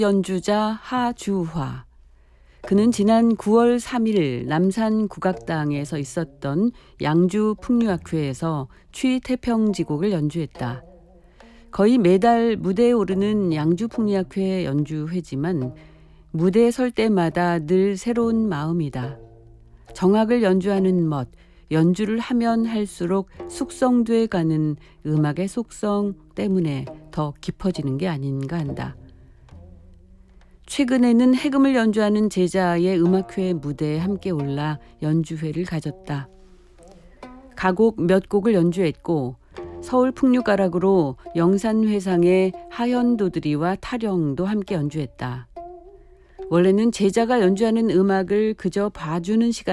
연주자 하주화. 그는 지난 9월 3일 남산 국악당에서 있었던 양주 풍류학회에서 취태평지곡을 연주했다. 거의 매달 무대에 오르는 양주 풍류학회 연주회지만 무대에 설 때마다 늘 새로운 마음이다. 정악을 연주하는 멋, 연주를 하면 할수록 숙성돼 가는 음악의 속성 때문에 더 깊어지는 게 아닌가 한다. 최근에는 해금을 연주하는 제자의 음악회 무대에 함께 올라 연주회를 가졌다. 가곡 몇 곡을 연주했고 서울 풍류가락으로 영산회상의 하현도드리와 타령도 함께 연주했다. 원래는 제자가 연주하는 음악을 그저 봐주는 시간